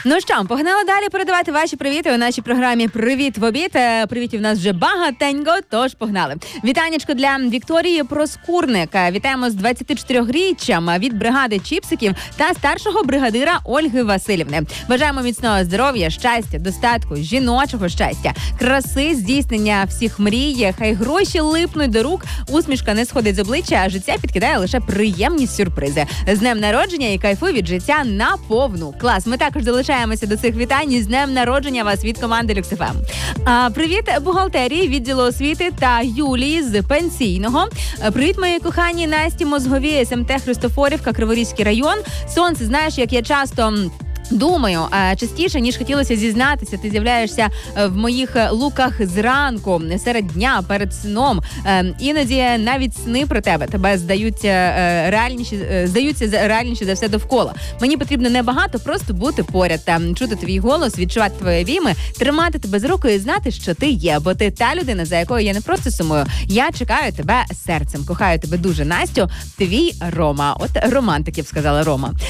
Ну що, погнали далі передавати ваші привіти у нашій програмі «Привіт в обід». Привітів у нас вже багатенько, тож погнали. Вітанечко для Вікторії Проскурник. Вітаємо з 24-річчям від бригади Чіпсиків та старшого бригадира Ольги Васильівни. Бажаємо міцного здоров'я, щастя, достатку, жіночого щастя, краси, здійснення всіх мрій. Хай гроші липнуть до рук, усмішка не сходить з обличчя, а життя підкидає лише приємні сюрпризи. З днем народження і кайфуй від життя на повну. Клас! Ми також долучаємося до цих вітань. З днем народження вас від команди Люкс ФМ. Привіт бухгалтерії, відділу освіти та Юлії з пенсійного. Привіт моїй коханій Насті Мозговій, СМТ Христофорівка, Криворізький район. Сонце, знаєш, як я часто... Думаю, частіше, ніж хотілося зізнатися, ти з'являєшся в моїх луках зранку, серед дня, перед сном. Іноді навіть сни про тебе здаються реальніші за все довкола. Мені потрібно небагато, просто бути поряд, чути твій голос, відчувати твої обійми, тримати тебе з руку і знати, що ти є. Бо ти та людина, за якою я не просто сумую. Я чекаю тебе серцем. Кохаю тебе дуже, Настю. Твій Рома. От романтиків, сказала Рома.